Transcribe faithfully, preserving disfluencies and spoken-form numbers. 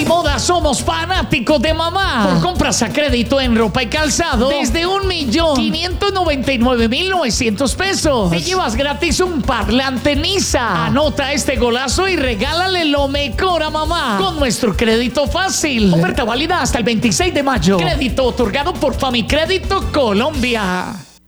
y Moda somos fanáticos de mamá. Por compras a crédito en ropa y calzado desde un millón quinientos noventa y nueve mil novecientos pesos. Te llevas gratis un parlante Nisa. Anota este golazo y regálale lo mejor a mamá con nuestro crédito fácil. Oferta válida hasta el veintiséis de mayo. Crédito otorgado por Famicrédito Colombia.